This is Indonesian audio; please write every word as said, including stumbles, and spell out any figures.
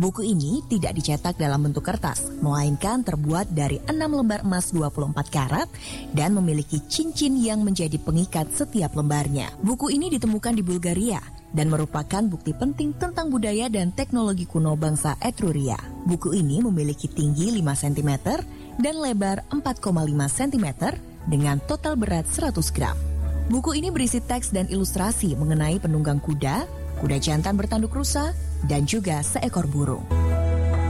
Buku ini tidak dicetak dalam bentuk kertas, melainkan terbuat dari enam lembar emas dua puluh empat karat dan memiliki cincin yang menjadi pengikat setiap lembarnya. Buku ini ditemukan di Bulgaria dan merupakan bukti penting tentang budaya dan teknologi kuno bangsa Etruria. Buku ini memiliki tinggi lima sentimeter dan lebar empat koma lima sentimeter dengan total berat seratus gram. Buku ini berisi teks dan ilustrasi mengenai penunggang kuda, kuda jantan bertanduk rusa, dan juga seekor burung.